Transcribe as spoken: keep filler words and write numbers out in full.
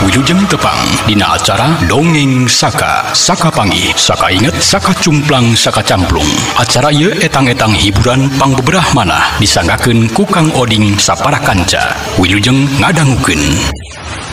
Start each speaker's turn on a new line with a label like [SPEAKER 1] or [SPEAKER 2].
[SPEAKER 1] Wilujeng tepang dina acara Dongeng Saka Saka Panggih Saka Inget Saka Cumplang Saka Camplung. Acara ieu etang-etang hiburan pangbeberah manah disanggakeun ku Kang Oding saparakanca. Wilujeng ngadangukeun.